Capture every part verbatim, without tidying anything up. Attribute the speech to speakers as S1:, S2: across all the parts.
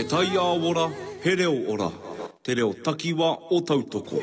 S1: He tai a ora, he reo ora. Te reo takiwa o tautoko.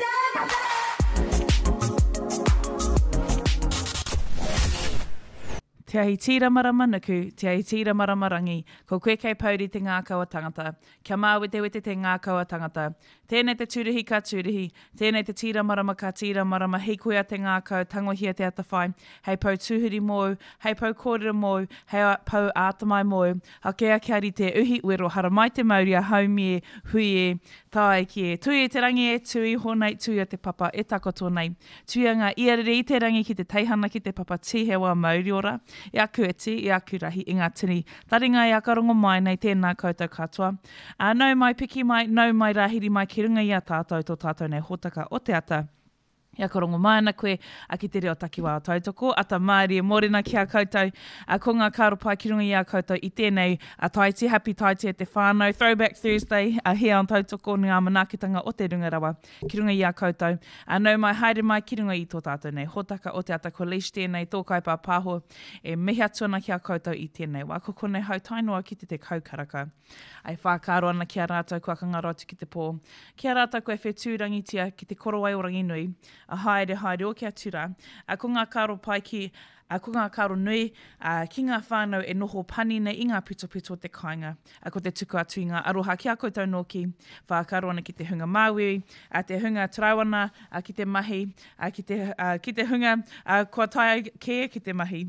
S2: Te ahi tira marama nuku, te ahi tira marama rangi, ko koe kei pauri te ngākaua tangata, kia māwete wete te ngākaua tangata. Tēnei te tūrihi ka tūrihi, tēnei te tira marama ka tira marama, hei koe a te ngākau, tangohia te ata whai, hei pau tūhuri mōu, hei pau kōrera mōu, hei pau ātamai mōu, ha kia kiari te uhi uero, hara mai te mauri a haumi e, hui e, tāe ki e. Tui e te rangi e, tui honei, tui a te papa e takoto nei. Tui a ngā iarere i te rangi ki te teihana ki te papa tihewa mauri ora. I aku eti, i aku rahi, i ngā tini taringa i akarongo mai nei tēnā koutou katoa. Uh, nau mai piki mai, nau mai rahiri mai ki runga i a tātou tō tātou nei hōtaka o te ata. Ia korongo mai ana koe a ki te reo takiwa o tautoko, ata maari e mōrena ki a koutou, a ko ngā karopai ki runga i a koutou i tēnei a taiti, happy taiti e te whānau, Throwback Thursday, a hea on tautoko ni ngā manakitanga o te rungarawa ki runga i a koutou, a nau mai haere mai ki runga i tō tātou nei hōtaka o te ata ko leash tēnei tō kaipa pāho, e mehi atuana ki a koutou i tēnei wā, ko konei hau tainoa ki te te kaukaraka. Ai whākaro ana ki a rātou kua kangarotu ki te pō. Ki a rātou koe whetūrangi tia ki te korowai o rangi nui, a haere haere o kia tura, a ko ngā karo pai ki, a ko ngā karo nui, a ki ngā whānau e noho pani nei i ngā pito pito te kāinga, a ko te tuku atu i ngā aroha ki a koutou no ki, whākaro ana ki te hunga māui, a te hunga trauana, a ki te mahi, a ki te, a, ki te hunga, a kua tai ke ki te mahi.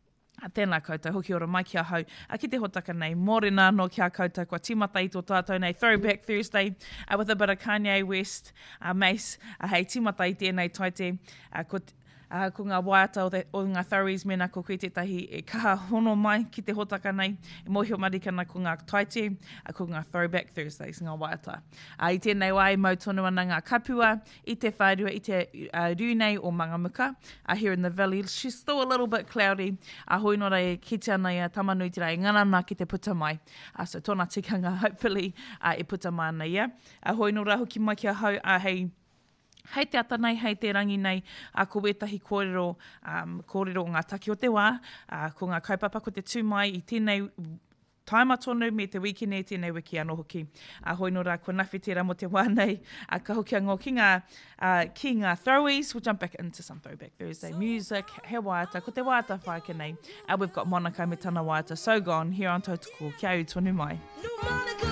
S2: A tēnā koutou, hoki ora mai ki a hau. A ki te hotaka nei, mōrena no ki a koutou, kua timata i tō tātou nei, Throwback Thursday, uh, with a bit of Kanye West, uh, Mace, uh, hei timata i tēnei taite, uh, ko, uh, ko ngā waiata o, the, o ngā Thories mena ko koe tētahi e kaha hono mai ki te hotaka nei, e mohio marikana ko ngā taite, uh, ko ngā Throwback Thursdays, ngā waiata. Uh, I tēnei wai, mau tonu ana ngā kapua, i te whārua, i te uh, rūnei o Mangamuka, uh, here in the valley. She's still a little bit cloudy, a uh, hoi nora e kite ana i a tamanui tira, e nganana ki te puta mai. Uh, so tōna tikanga, hopefully, uh, e puta mai ana ia. A uh, hoi nora hoki mai ki a hau, a uh, hei, hei te ata nei, hei te rangi nei, a uh, ko etahi kōrero, um, kōrero ngā taki o te wā, uh, ko ngā kaupapa ko te tūmai i tēnei taima tonu me te wikine e tēnei wiki anō hoki. A uh, hoi nora ko nawhi tērā mo te wānei, a uh, ka hoki anō ki ngā, uh, ki ngā throwies. We'll jump back into some Throwback Thursday music, he wāta, ko te wāta whaake nei. And we've got Monica me tana wāta, So Gone, here on Tautoko, kia u tonu mai.